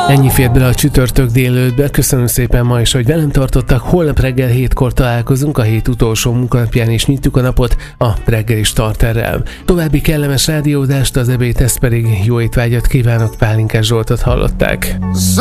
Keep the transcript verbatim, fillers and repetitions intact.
Ennyi fért bele a csütörtök délelőttbe. Köszönöm szépen ma is, hogy velem tartottak. Holnap reggel hétkor találkozunk, a hét utolsó munkanapján, és nyitjuk a napot a reggeli starterrel. További kellemes rádiózást, az ebédhez pedig jó étvágyat kívánok, Pálinkás Zsoltot hallották.